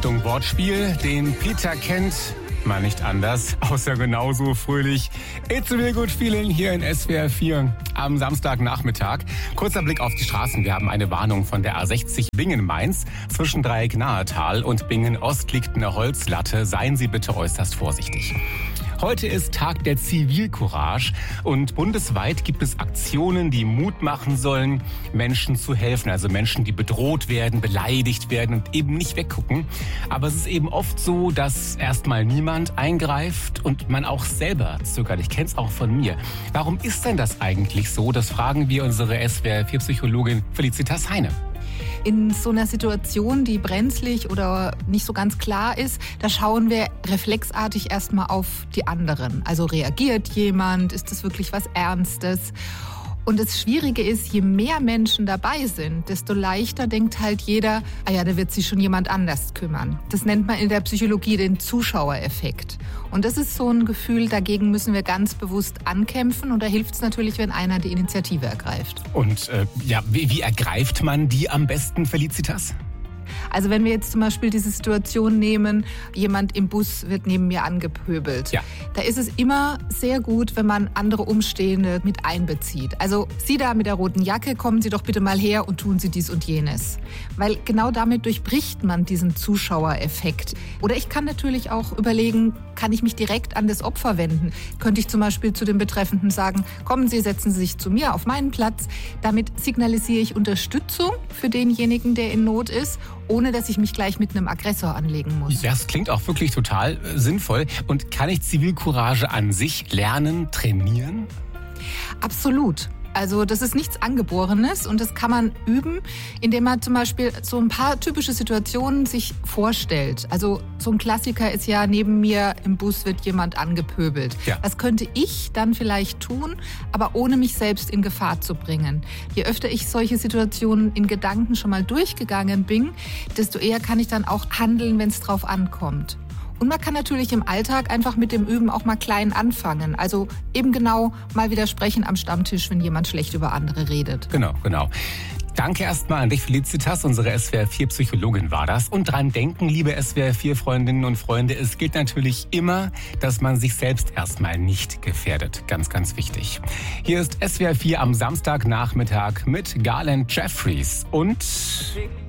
Achtung, Wortspiel. Den Peter kennt man nicht anders, außer genauso fröhlich. It's a real good feeling hier in SWR 4 am Samstagnachmittag. Kurzer Blick auf die Straßen. Wir haben eine Warnung von der A60 Bingen-Mainz. Zwischen Dreieck-Nahetal und Bingen-Ost liegt eine Holzlatte. Seien Sie bitte äußerst vorsichtig. Heute ist Tag der Zivilcourage und bundesweit gibt es Aktionen, die Mut machen sollen, Menschen zu helfen. Also Menschen, die bedroht werden, beleidigt werden und eben nicht weggucken. Aber es ist eben oft so, dass erstmal niemand eingreift und man auch selber zögert. Ich kenne es auch von mir. Warum ist denn das eigentlich so? Das fragen wir unsere SWR4-Psychologin Felicitas Heine. In so einer Situation, die brenzlig oder nicht so ganz klar ist, da schauen wir reflexartig erstmal auf die anderen. Also reagiert jemand? Ist das wirklich was Ernstes? Und das Schwierige ist, je mehr Menschen dabei sind, desto leichter denkt halt jeder, da wird sich schon jemand anders kümmern. Das nennt man in der Psychologie den Zuschauereffekt. Und das ist so ein Gefühl, dagegen müssen wir ganz bewusst ankämpfen. Und da hilft es natürlich, wenn einer die Initiative ergreift. Und wie ergreift man die am besten, Felicitas? Also wenn wir jetzt zum Beispiel diese Situation nehmen, jemand im Bus wird neben mir angepöbelt. Ja. Da ist es immer sehr gut, wenn man andere Umstehende mit einbezieht. Also Sie da mit der roten Jacke, kommen Sie doch bitte mal her und tun Sie dies und jenes. Weil genau damit durchbricht man diesen Zuschauereffekt. Oder ich kann natürlich auch überlegen, kann ich mich direkt an das Opfer wenden? Könnte ich zum Beispiel zu dem Betreffenden sagen, kommen Sie, setzen Sie sich zu mir auf meinen Platz. Damit signalisiere ich Unterstützung für denjenigen, der in Not ist, ohne dass ich mich gleich mit einem Aggressor anlegen muss. Das klingt auch wirklich total sinnvoll. Und kann ich Zivilcourage an sich lernen, trainieren? Absolut. Also das ist nichts Angeborenes und das kann man üben, indem man zum Beispiel so ein paar typische Situationen sich vorstellt. Also so ein Klassiker ist ja, neben mir im Bus wird jemand angepöbelt. Ja. Das könnte ich dann vielleicht tun, aber ohne mich selbst in Gefahr zu bringen. Je öfter ich solche Situationen in Gedanken schon mal durchgegangen bin, desto eher kann ich dann auch handeln, wenn es drauf ankommt. Und man kann natürlich im Alltag einfach mit dem Üben auch mal klein anfangen. Also eben genau mal widersprechen am Stammtisch, wenn jemand schlecht über andere redet. Genau. Danke erstmal an dich, Felicitas, unsere SWR4-Psychologin war das. Und dran denken, liebe SWR4-Freundinnen und Freunde, es gilt natürlich immer, dass man sich selbst erstmal nicht gefährdet. Ganz, ganz wichtig. Hier ist SWR4 am Samstagnachmittag mit Garland Jeffries und